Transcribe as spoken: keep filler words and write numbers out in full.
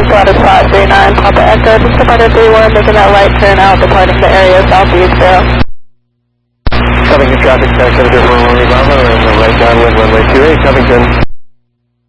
Squatter Spot three nine, Papa Echo, just departed three one, making that right turn out, departing the area southeast zero. Covington traffic, taxi to Bravo, Bravo, and the right downwind runway two eight, Covington.